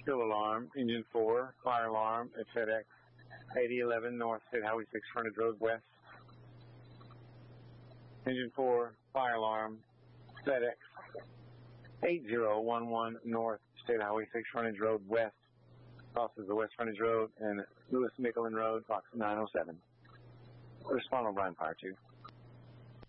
Kill alarm, engine 4, fire alarm at FedEx 8011 North State Highway 6 Frontage Road West. Engine 4, fire alarm, FedEx 8011 North State Highway 6 Frontage Road West. Crosses the West Frontage Road and Lewis Micklin Road, box 907. Respond on Brian Fire 2.